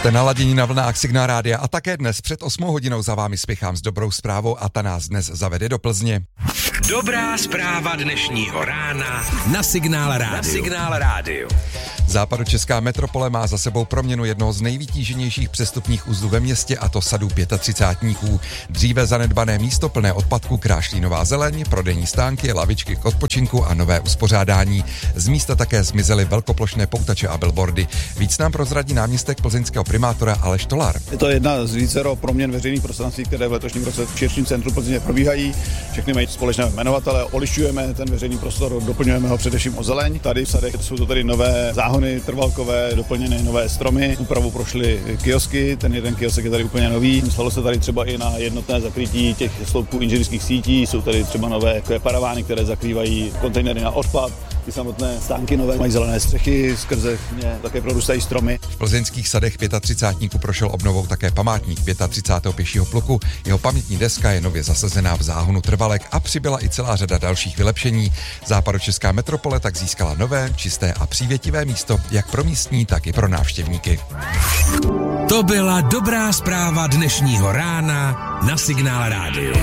Jste naladění na vlnách Signál rádia a také dnes před 8 hodinou za vámi spěchám s dobrou zprávou a ta nás dnes zavede do Plzně. Dobrá zpráva dnešního rána na Signál rádiu. Západočeská metropole má za sebou proměnu jednoho z nejvytíženějších přestupních uzlů ve městě, a to sadu 35. Dříve zanedbané místo plné odpadků krášlí nová zeleň, prodejní stánky, lavičky k odpočinku a nové uspořádání. Z místa také zmizely velkoplošné poutače a billboardy. Víc nám prozradí náměstek plzeňského primátora Aleš Tolar. Je to jedna z vícero proměn veřejných prostranství, které v letošním roce v širším centru Plzně probíhají. Všechny mají společné jmenovatele, olišťujeme ten veřejný prostor, doplňujeme ho především o zeleň. Tady v sadech jsou to tady nové záhony trvalkové, doplněné nové stromy. Úpravu prošly kiosky, ten jeden kiosek je tady úplně nový. Stalo se tady třeba i na jednotné zakrytí těch sloupků inženýrských sítí, jsou tady třeba nové paravány, které zakrývají kontejnery na odpad. Ty samotné stánky nové mají zelené střechy, skrze ně také prorůstají stromy. V plzeňských sadech 35. prošel obnovou také památník 35. pěšího pluku. Jeho pamětní deska je nově zasazená v záhonu trvalek a přibyla i celá řada dalších vylepšení. Západočeská metropole tak získala nové, čisté a přívětivé místo jak pro místní, tak i pro návštěvníky. To byla dobrá zpráva dnešního rána na Signál rádiu.